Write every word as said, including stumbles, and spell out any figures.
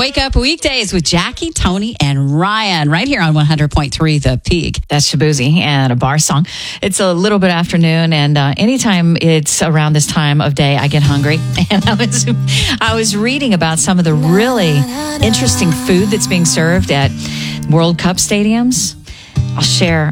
Wake up weekdays with Jackie, Tony, and Ryan right here on one hundred point three The Peak. That's Shabuzi and a bar song. It's a little bit afternoon, and uh, anytime it's around this time of day, I get hungry. And I was, I was reading about some of the really interesting food that's being served at World Cup stadiums. I'll share